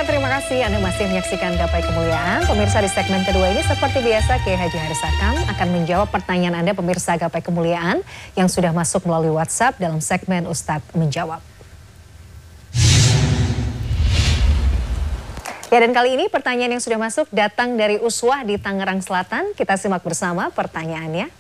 terima kasih Anda masih menyaksikan Gapai Kemuliaan. Pemirsa, di segmen kedua ini seperti biasa Kiai Haji Haris Akam akan menjawab pertanyaan Anda pemirsa Gapai Kemuliaan yang sudah masuk melalui WhatsApp dalam segmen Ustadz Menjawab. Ya, dan kali ini pertanyaan yang sudah masuk datang dari Uswah di Tangerang Selatan. Kita simak bersama pertanyaannya.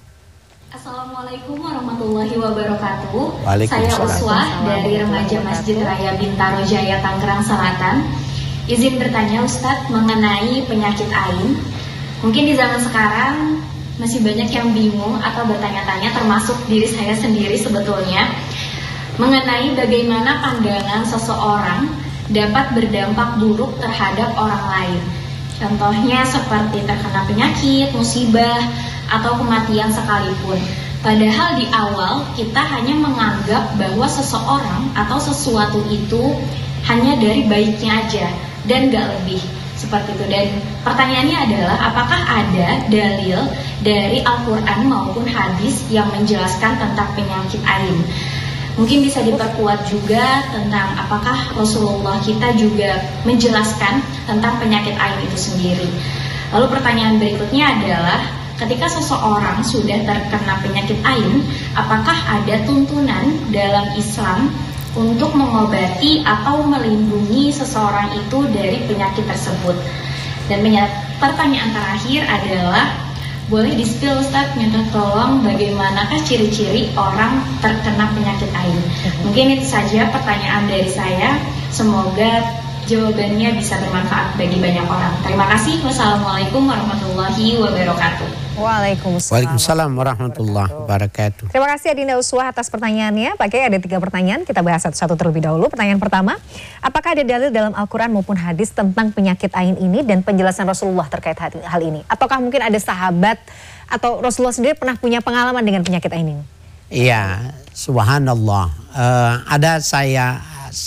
Assalamualaikum warahmatullahi wabarakatuh. Saya Uswah dari Remaja Masjid Raya Bintaro Jaya, Tangerang Selatan. Izin bertanya Ustadz mengenai penyakit ain. Mungkin di zaman sekarang masih banyak yang bingung atau bertanya-tanya, termasuk diri saya sendiri sebetulnya, mengenai bagaimana pandangan seseorang dapat berdampak buruk terhadap orang lain. Contohnya seperti terkena penyakit, musibah, atau kematian sekalipun. Padahal di awal kita hanya menganggap bahwa seseorang atau sesuatu itu hanya dari baiknya aja dan gak lebih. Seperti itu. Dan pertanyaannya adalah, apakah ada dalil dari Al-Quran maupun hadis yang menjelaskan tentang penyakit ain? Mungkin bisa diperkuat juga tentang apakah Rasulullah kita juga menjelaskan tentang penyakit ain itu sendiri. Lalu pertanyaan berikutnya adalah, ketika seseorang sudah terkena penyakit ain, apakah ada tuntunan dalam Islam untuk mengobati atau melindungi seseorang itu dari penyakit tersebut? Dan pertanyaan terakhir adalah, boleh di-spill Ustadz, minta tolong bagaimanakah ciri-ciri orang terkena penyakit ain? Mungkin itu saja pertanyaan dari saya. Semoga jawabannya bisa bermanfaat bagi banyak orang. Terima kasih. Wassalamualaikum warahmatullahi wabarakatuh. Waalaikumsalam warahmatullahi wabarakatuh. Terima kasih Adinda Uswah atas pertanyaannya. Pak Kiai, ada 3 pertanyaan, kita bahas satu-satu terlebih dahulu. Pertanyaan pertama, apakah ada dalil dalam Al-Quran maupun hadis tentang penyakit ain ini dan penjelasan Rasulullah terkait hal ini? Ataukah mungkin ada sahabat atau Rasulullah sendiri pernah punya pengalaman dengan penyakit ain ini? Iya, subhanallah. Ada saya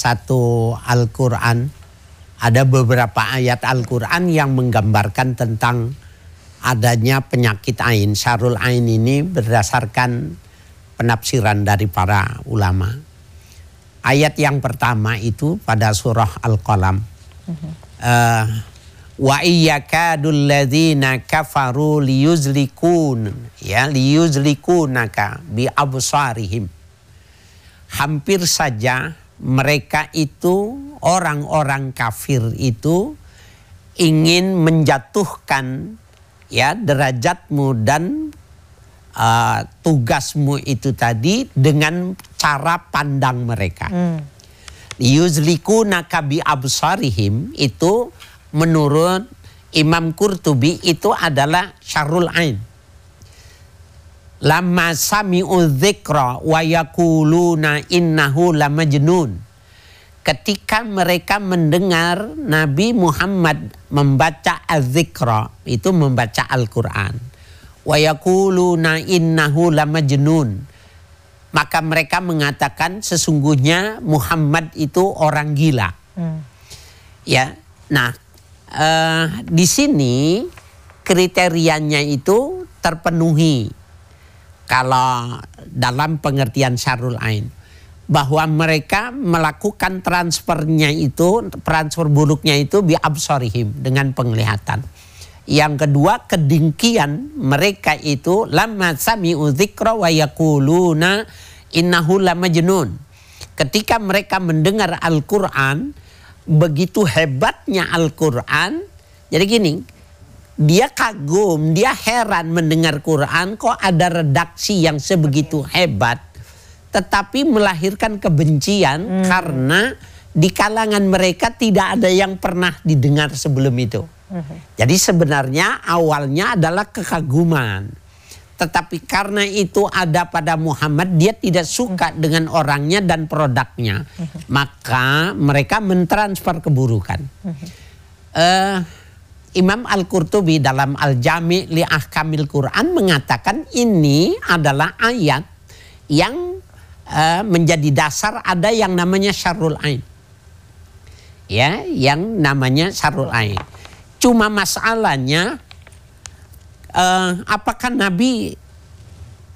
satu Al-Quran, ada beberapa ayat Al-Quran yang menggambarkan tentang adanya penyakit ain. Syarul ain ini berdasarkan penafsiran dari para ulama. Ayat yang pertama itu pada surah Al-Qalam. Wa iyyakadul ladzina kafaru liyuzlikunaka bi absarihim. Hampir saja mereka itu, orang-orang kafir itu, ingin menjatuhkan derajatmu dan tugasmu itu tadi dengan cara pandang mereka. Yuzlikunaka bi absarihim itu menurut Imam Qurtubi itu adalah syarrul ain. Lamma sami'u dzikra wa yaquluna innahu lamajnun. Ketika mereka mendengar Nabi Muhammad membaca az-zikra, itu membaca Al-Quran, wa yaquluna innahu lamajnun, maka mereka mengatakan sesungguhnya Muhammad itu orang gila. Ya, nah di sini kriterianya itu terpenuhi kalau dalam pengertian syarrul ain, bahwa mereka melakukan transfer buruknya itu bi absarihim, dengan penglihatan. Yang kedua, kedengkian mereka itu lamma sami'u dzikra wa yaquluna innahu lamajnun. Ketika mereka mendengar Al-Qur'an, begitu hebatnya Al-Qur'an. Jadi gini, dia kagum, dia heran mendengar Quran, kok ada redaksi yang sebegitu hebat tetapi melahirkan kebencian karena di kalangan mereka tidak ada yang pernah didengar sebelum itu. Jadi sebenarnya awalnya adalah kekaguman, tetapi karena itu ada pada Muhammad, dia tidak suka dengan orangnya dan produknya, maka mereka mentransfer keburukan. Imam Al-Qurtubi dalam Al-Jami' li Ahkamil Quran mengatakan ini adalah ayat yang menjadi dasar ada yang namanya syarrul ain. Ya, yang namanya syarrul ain. Cuma masalahnya apakah Nabi